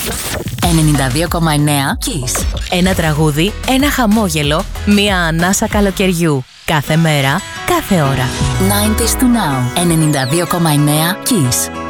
92,9 Kiss. Ένα τραγούδι, ένα χαμόγελο, μία ανάσα καλοκαιριού. Κάθε μέρα, κάθε ώρα. 90s to now. 92,9 Kiss.